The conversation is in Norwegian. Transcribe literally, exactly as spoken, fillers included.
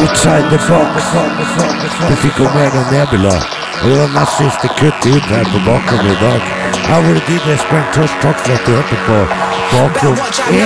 Outside the box. Du fikk jo med noen Nebula. Og det var nest siste kutt ut her på bakgrunnen i dag. Her var det D J Spreng Tosh. Takk for at du hørte på Bakrom.